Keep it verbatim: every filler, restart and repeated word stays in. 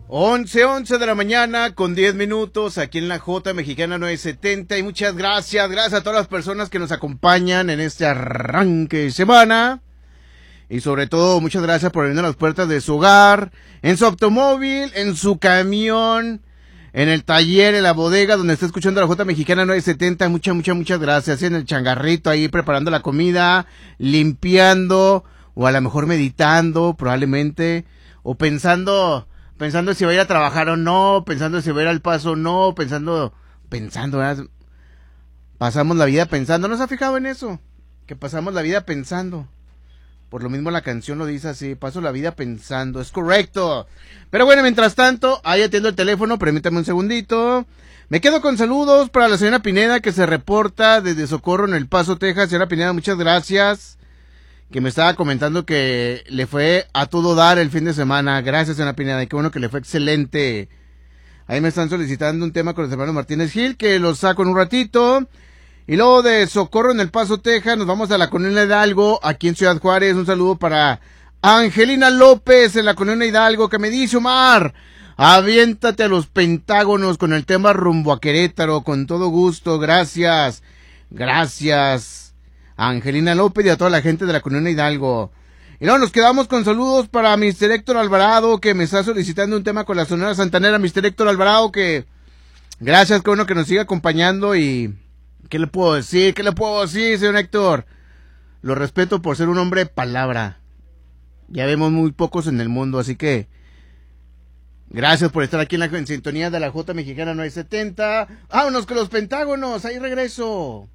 once, once de la mañana con diez minutos aquí en la J Mexicana nueve setenta y muchas gracias, gracias a todas las personas que nos acompañan en este arranque de semana y sobre todo muchas gracias por venir a las puertas de su hogar, en su automóvil, en su camión, en el taller, en la bodega donde está escuchando la J Mexicana nueve setenta, muchas, muchas, muchas gracias, en el changarrito ahí preparando la comida, limpiando o a lo mejor meditando probablemente o pensando... Pensando si va a ir a trabajar o no, pensando si va a ir al paso o no, pensando, pensando, ¿verdad? Pasamos la vida pensando, ¿no se ha fijado en eso? Que pasamos la vida pensando. Por lo mismo la canción lo dice así, paso la vida pensando, es correcto. Pero bueno, mientras tanto, ahí atiendo el teléfono, permítame un segundito. Me quedo con saludos para la señora Pineda que se reporta desde Socorro en El Paso, Texas. Señora Pineda, muchas gracias. Que me estaba comentando que le fue a todo dar el fin de semana. Gracias, señora Pineda, y qué bueno que le fue excelente. Ahí me están solicitando un tema con los hermanos Martínez Gil, que los saco en un ratito. Y luego de Socorro en El Paso, Texas, nos vamos a la Colonia Hidalgo, aquí en Ciudad Juárez. Un saludo para Angelina López en la Colonia Hidalgo, que me dice: Omar, aviéntate a los Pentágonos con el tema rumbo a Querétaro, con todo gusto. Gracias, gracias. A Angelina López y a toda la gente de la Colonia Hidalgo. Y luego nos quedamos con saludos para mister Héctor Alvarado, que me está solicitando un tema con la Sonora Santanera. mister Héctor Alvarado, que gracias, que bueno que nos siga acompañando. Y ¿qué le puedo decir? ¿Qué le puedo decir, señor Héctor? Lo respeto por ser un hombre de palabra. Ya vemos muy pocos en el mundo, así que gracias por estar aquí en la en sintonía de la J Mexicana nueve setenta. Vámonos con los Pentágonos, ahí regreso.